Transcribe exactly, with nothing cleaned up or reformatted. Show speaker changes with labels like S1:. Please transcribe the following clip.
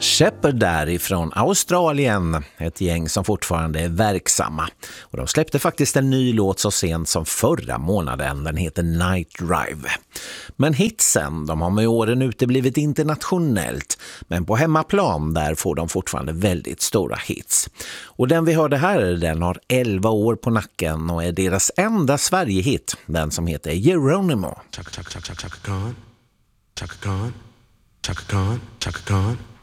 S1: Shepherd därifrån Australien, ett gäng som fortfarande är verksamma. Och de släppte faktiskt en ny låt så sent som förra månaden, den heter Night Drive. Men hitsen, de har med åren uteblivit internationellt, men på hemmaplan där får de fortfarande väldigt stora hits. Och den vi hörde här, den har elva år på nacken och är deras enda Sverige-hit, den som heter Geronimo.
S2: Chaka Chaka Chaka Chaka Khan, Chaka Khan, Chaka Khan, Chaka Khan.